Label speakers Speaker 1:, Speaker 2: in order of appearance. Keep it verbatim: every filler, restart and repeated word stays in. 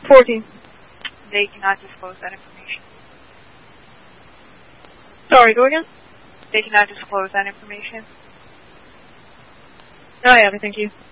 Speaker 1: fourteen.
Speaker 2: They cannot disclose that information.
Speaker 1: Sorry, go again?
Speaker 2: They cannot disclose that information.
Speaker 1: Oh, yeah, thank you.